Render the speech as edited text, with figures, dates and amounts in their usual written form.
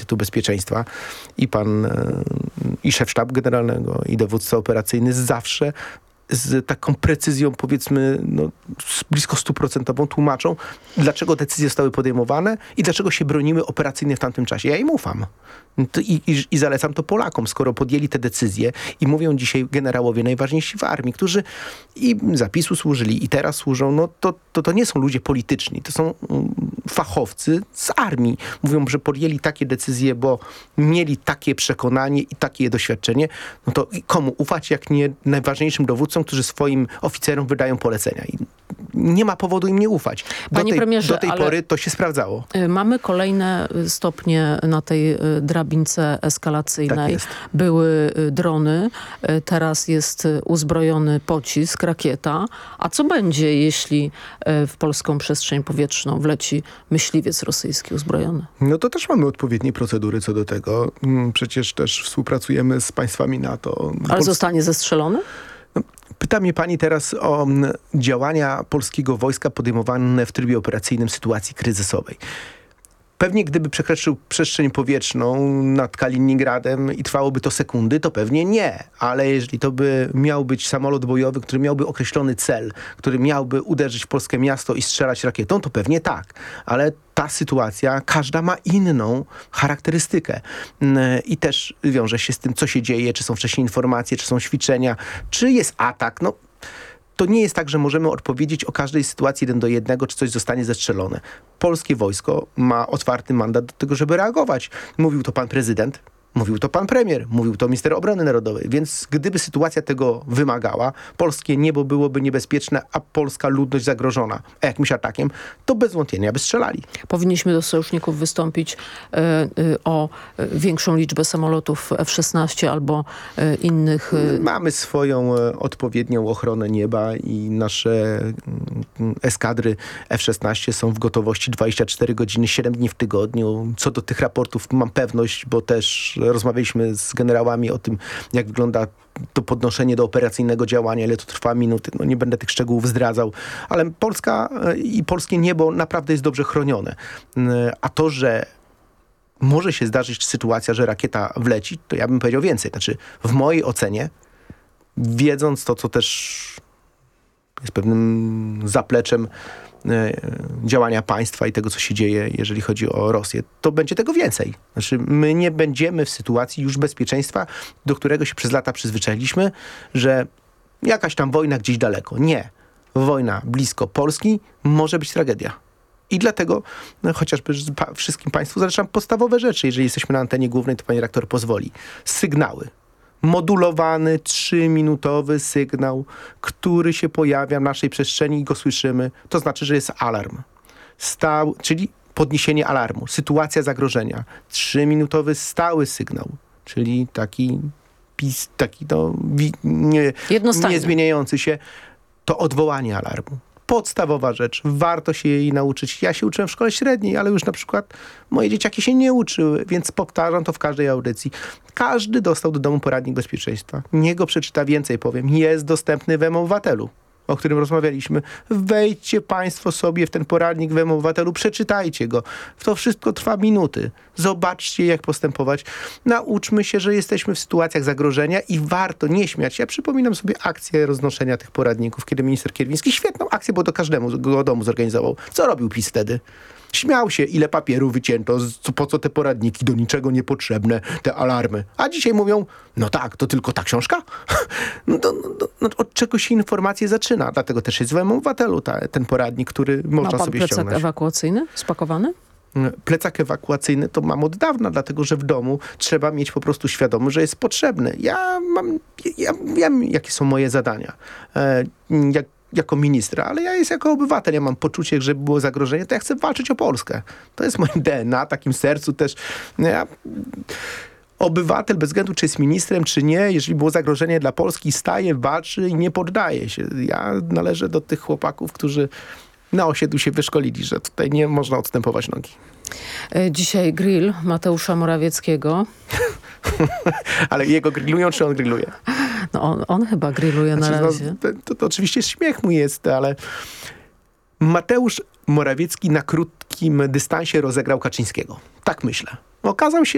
Komitetu Bezpieczeństwa i i szef sztabu generalnego, i dowódca operacyjny zawsze z taką precyzją, powiedzmy, blisko 100% tłumaczą, dlaczego decyzje zostały podejmowane i dlaczego się bronimy operacyjnie w tamtym czasie. Ja im ufam. I zalecam to Polakom, skoro podjęli te decyzje i mówią dzisiaj generałowie najważniejsi w armii, którzy i zapisu służyli i teraz służą, to nie są ludzie polityczni, to są fachowcy z armii. Mówią, że podjęli takie decyzje, bo mieli takie przekonanie i takie doświadczenie. No to komu ufać, jak nie najważniejszym dowódcom, którzy swoim oficerom wydają polecenia. I nie ma powodu im nie ufać. Panie premierze, do tej pory to się sprawdzało. Mamy kolejne stopnie na tej drabince eskalacyjnej. Tak jest. Były drony, teraz jest uzbrojony pocisk, rakieta. A co będzie, jeśli w polską przestrzeń powietrzną wleci myśliwiec rosyjski uzbrojony? No to też mamy odpowiednie procedury co do tego. Przecież też współpracujemy z państwami NATO. Ale zostanie zestrzelony? Pyta mnie pani teraz o działania polskiego wojska podejmowane w trybie operacyjnym sytuacji kryzysowej. Pewnie gdyby przekroczył przestrzeń powietrzną nad Kaliningradem i trwałoby to sekundy, to pewnie nie. Ale jeżeli to by miał być samolot bojowy, który miałby określony cel, który miałby uderzyć w polskie miasto i strzelać rakietą, to pewnie tak. Ale ta sytuacja, każda ma inną charakterystykę. I też wiąże się z tym, co się dzieje, czy są wcześniej informacje, czy są ćwiczenia, czy jest atak. To nie jest tak, że możemy odpowiedzieć o każdej sytuacji 1:1, czy coś zostanie zestrzelone. Polskie wojsko ma otwarty mandat do tego, żeby reagować. Mówił to pan prezydent, mówił to pan premier, mówił to minister obrony narodowej. Więc gdyby sytuacja tego wymagała, polskie niebo byłoby niebezpieczne, a polska ludność zagrożona jakimś atakiem, to bez wątpienia by strzelali. Powinniśmy do sojuszników wystąpić o większą liczbę samolotów F-16 albo innych. Mamy swoją odpowiednią ochronę nieba i nasze eskadry F-16 są w gotowości 24 godziny, 7 dni w tygodniu. Co do tych raportów mam pewność, bo też rozmawialiśmy z generałami o tym, jak wygląda to podnoszenie do operacyjnego działania, ile to trwa minuty. Nie będę tych szczegółów zdradzał, ale Polska i polskie niebo naprawdę jest dobrze chronione. A to, że może się zdarzyć sytuacja, że rakieta wleci, to ja bym powiedział więcej. Znaczy, w mojej ocenie, wiedząc to, co też jest pewnym zapleczem działania państwa i tego, co się dzieje, jeżeli chodzi o Rosję, to będzie tego więcej. Znaczy, my nie będziemy w sytuacji już bezpieczeństwa, do którego się przez lata przyzwyczailiśmy, że jakaś tam wojna gdzieś daleko. Nie. Wojna blisko Polski może być tragedia. I dlatego chociażby wszystkim państwu zaliczam podstawowe rzeczy. Jeżeli jesteśmy na antenie głównej, to pani redaktor pozwoli. Sygnały. Modulowany, 3-minutowy sygnał, który się pojawia w naszej przestrzeni i go słyszymy. To znaczy, że jest alarm. Czyli podniesienie alarmu. Sytuacja zagrożenia. 3-minutowy stały sygnał. Czyli taki nie zmieniający się. To odwołanie alarmu. Podstawowa rzecz. Warto się jej nauczyć. Ja się uczyłem w szkole średniej, ale już na przykład moje dzieciaki się nie uczyły, więc powtarzam to w każdej audycji. Każdy dostał do domu poradnik bezpieczeństwa. Niech go przeczyta, więcej powiem. Jest dostępny w mObywatelu, o którym rozmawialiśmy. Wejdźcie państwo sobie w ten poradnik w mObywatelu, przeczytajcie go. To wszystko trwa minuty. Zobaczcie, jak postępować. Nauczmy się, że jesteśmy w sytuacjach zagrożenia i warto nie śmiać się. Ja przypominam sobie akcję roznoszenia tych poradników, kiedy minister Kierwiński świetną akcję, bo do każdego domu zorganizował. Co robił PiS wtedy? Śmiał się, ile papieru wycięto, po co te poradniki, do niczego niepotrzebne, te alarmy. A dzisiaj mówią, no tak, to tylko ta książka? Od czego się informacje zaczyna. Dlatego też jest w mObywatelu ten poradnik, który można sobie ściągnąć. Ma pan plecak ewakuacyjny spakowany? Plecak ewakuacyjny to mam od dawna, dlatego że w domu trzeba mieć po prostu świadomość, że jest potrzebny. Ja wiem, jakie są moje zadania. Jako ministra, ale ja jako obywatel, ja mam poczucie, że było zagrożenie, to ja chcę walczyć o Polskę. To jest moim DNA, takim sercu też. Obywatel, bez względu czy jest ministrem, czy nie, jeżeli było zagrożenie dla Polski, staje, walczy i nie poddaje się. Ja należę do tych chłopaków, którzy na osiedlu się wyszkolili, że tutaj nie można odstępować nogi. Dzisiaj grill Mateusza Morawieckiego. Ale jego grillują, czy on grilluje? No on chyba grilluje na razie. To oczywiście śmiech mu jest, ale Mateusz Morawiecki na krótkim dystansie rozegrał Kaczyńskiego. Tak myślę. Okazał się